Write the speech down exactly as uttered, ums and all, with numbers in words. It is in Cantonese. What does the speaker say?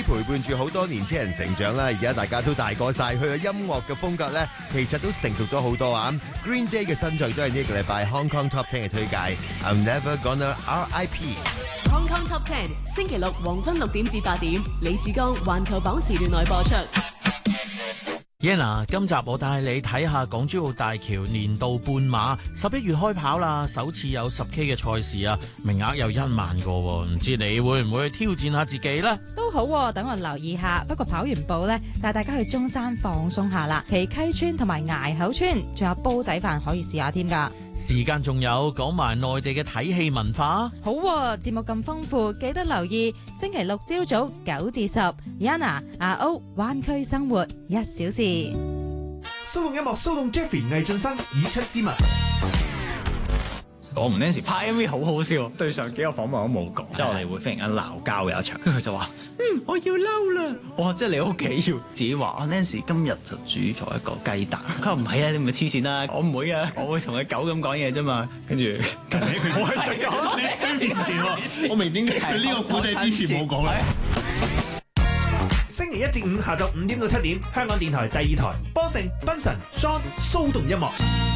陪伴住好多年青人成長啦，而家大家都大個晒，佢嘅音樂嘅風格咧，其實都成熟咗好多啊。Green Day 嘅新作都係呢個禮拜 Hong Kong Top Ten 嘅推介 ，I'm Never Gonna R I P。Hong Kong Top Ten 星期六黃昏六點至八點，李志剛環球榜時段內播出。 Yana， 今集我帶你睇下港珠澳大橋年度半馬，十一月開跑啦，首次有十 K 嘅賽事啊，名額有一萬個，唔知你會唔會挑戰下自己呢？ 都好喎，等我留意下。不過跑完步呢，帶大家去中山放鬆下啦，旗溪村同埋崖口村，仲有煲仔飯可以試下添㗎。 時間仲有，講埋內地嘅睇戲文化。 好喎，節目咁豐富，記得留意星期六朝早九至十 ，Yana 阿 O 灣區生活一小時。 騷動音樂，騷動 Jeffrey 魏晉生以出之物。 我同 Nancy 拍 M V 好好笑，對上幾個訪問都冇講，之後我哋會忽然間鬧交有一場，跟住佢就話：嗯，我要嬲啦！我話即係你屋企要自己話，啊 Nancy 今日就煮咗一個雞蛋。佢話唔係啊，你唔係黐線啦，我唔會啊，我會同佢狗咁講嘢啫嘛。跟住我喺直講你面前喎，我明點解佢呢個古仔之前冇講啦。 星期一至五下晝五點到七點，香港電台第二台，波盛、賓臣、Sean 騷動音樂。